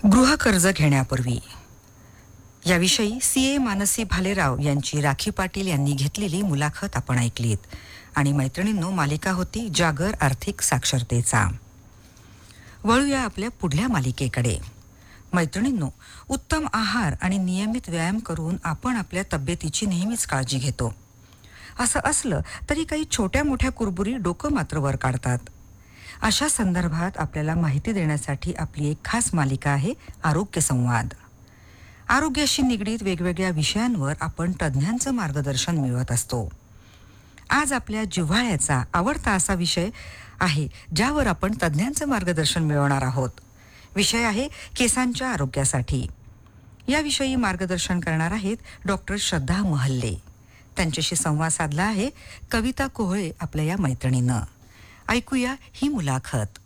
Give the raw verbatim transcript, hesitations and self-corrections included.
गृहकर्ज घेण्यापूर्वी याविषयी सी ए मानसी भालेराव यांची राखी पाटील यांनी घेतलेली मुलाखत आपण ऐकलीत. आणि मैत्रिणींनो, मालिका होती जागर आर्थिक साक्षरतेचा. वळूया आपल्या पुढल्या मालिकेकडे. मैत्रिणींनो, उत्तम आहार आणि नियमित व्यायाम करून आपण आपल्या तब्येतीची नेहमीच काळजी घेतो. असं असलं तरी काही छोट्या मोठ्या कुरबुरी डोकं मात्र वर काढतात. अशा संदर्भात आपल्याला माहिती देण्यासाठी आपली एक खास मालिका आहे आरोग्य संवाद. आरोग्याशी निगडीत वेगवेगळ्या विषयांवर आपण तज्ज्ञांचं मार्गदर्शन मिळवत असतो. आज आपल्या जिव्हाळ्याचा आवडता असा विषय आहे ज्यावर आपण तज्ज्ञांचं मार्गदर्शन मिळवणार आहोत. विषय आहे केसांच्या आरोग्यासाठी. याविषयी मार्गदर्शन करणार आहेत डॉक्टर श्रद्धा महल्ले. त्यांच्याशी संवाद साधला आहे कविता कोहळे आपल्या या मैत्रिणीनं. ऐकूया ही मुलाखत.